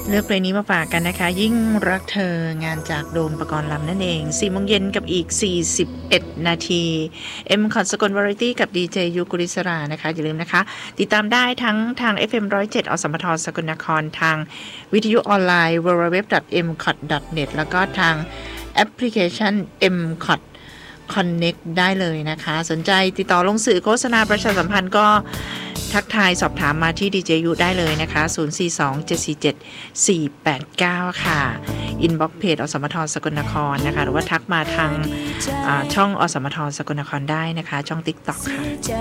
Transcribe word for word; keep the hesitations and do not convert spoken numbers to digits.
เลือกเพลงนี้มาฝากกันนะคะยิ่งรักเธองานจากโดมปกรณ์ลำนั่นเองสี่โมงเย็นกับอีกสี่สิบเอ็ดนาที M คอร์ดสกลวาไรตี้กับดีเจยุกุลิศรานะคะอย่าลืมนะคะติดตามได้ทั้งทาง เอฟ เอ็ม หนึ่งศูนย์เจ็ด อสมทสกลนครทางวิทยุออนไลน์ ดับเบิลยู ดับเบิลยู ดับเบิลยู ดอท เอ็ม คอร์ด ดอท เน็ต แล้วก็ทางแอปพลิเคชัน M คอร์ดConnect ได้เลยนะคะสนใจติดต่อลงสื่อโฆษณาประชาสัมพันธ์ก็ทักทายสอบถามมาที่ดีเจยุได้เลยนะคะศูนย์ สี่ สอง เจ็ด สี่ เจ็ด สี่ แปด เก้าค่ะอินบ็อกซ์เพจอสมทสกลนครนะคะหรือว่าทักมาทางช่องอสมทสกลนครได้นะคะช่อง TikTok ค่ะ